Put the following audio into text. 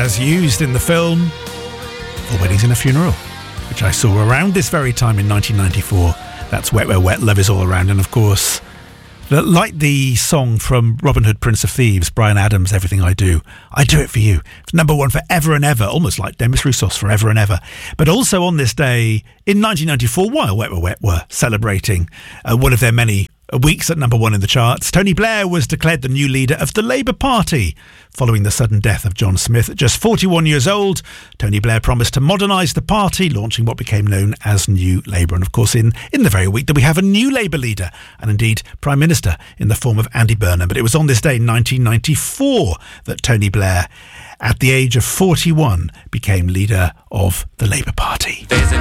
as used in the film Four Weddings and a Funeral, which I saw around this very time in 1994. That's Wet, Wet, Wet, Love Is All Around. And of course, like the song from Robin Hood, Prince of Thieves, Bryan Adams, Everything I Do It For You. It's number one forever and ever, almost like Demis Roussos, Forever and Ever. But also on this day in 1994, while Wet, Wet, Wet were celebrating one of their many weeks at number one in the charts, Tony Blair was declared the new leader of the Labour Party following the sudden death of John Smith. At just 41 years old, Tony Blair promised to modernise the party, launching what became known as New Labour. And of course, in the very week that we have a new Labour leader and indeed Prime Minister in the form of Andy Burnham. But it was on this day in 1994 that Tony Blair, at the age of 41, became leader of the Labour Party.